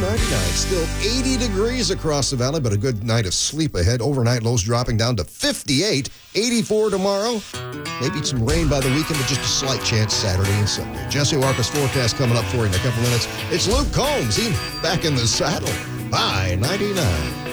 99. Still 80 degrees across the valley, but a good night of sleep ahead. Overnight lows dropping down to 58. 84 tomorrow. Maybe some rain by the weekend, but just a slight chance Saturday and Sunday. Jesse Walker's forecast coming up for you in a couple minutes. It's Luke Combs. He's back in the saddle. Bye, 99.